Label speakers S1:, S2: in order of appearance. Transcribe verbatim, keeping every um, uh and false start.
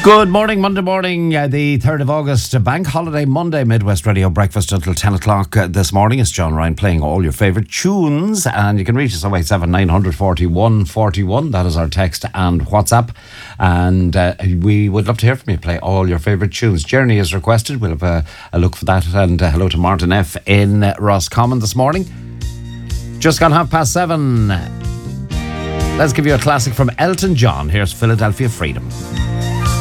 S1: Good morning, Monday morning, uh, the third of August, uh, Bank Holiday Monday, Midwest Radio breakfast until ten o'clock uh, this morning. It's John Ryan playing all your favourite tunes, and you can reach us oh eight seven nine forty-one forty-one. That is our text and WhatsApp, and uh, we would love to hear from you. Play all your favourite tunes. Journey is requested. We'll have a, a look for that, and uh, hello to Martin F in uh, Roscommon this morning. Just gone half past seven. Let's give you a classic from Elton John. Here's Philadelphia Freedom.